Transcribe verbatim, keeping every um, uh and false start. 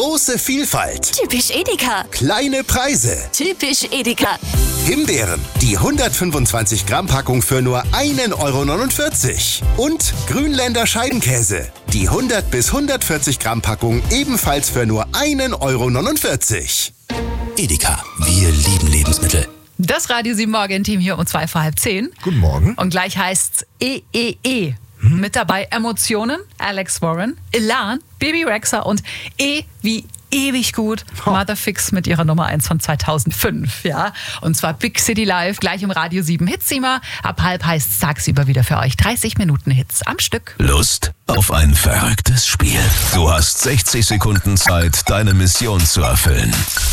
Große Vielfalt. Typisch Edeka. Kleine Preise. Typisch Edeka. Himbeeren, die hundertfünfundzwanzig Gramm Packung für nur ein Euro neunundvierzig. Und Grünländer Scheibenkäse, die hundert bis hundertvierzig Gramm Packung ebenfalls für nur ein Euro neunundvierzig. Edeka, wir lieben Lebensmittel. Das Radio sieben Morgen-Team hier um zwei vor halb zehn. Guten Morgen. Und gleich heißt's E E E. Hm? Mit dabei Emotionen, Alex Warren, Elan, Baby Rexha und E wie ewig gut, oh. Motherfix mit ihrer Nummer eins von zweitausendfünf. Ja? Und zwar Big City Live, gleich im Radio sieben Hitzimmer. Ab halb heißt tagsüber wieder für euch dreißig Minuten Hits am Stück. Lust auf ein verrücktes Spiel? Du hast sechzig Sekunden Zeit, deine Mission zu erfüllen.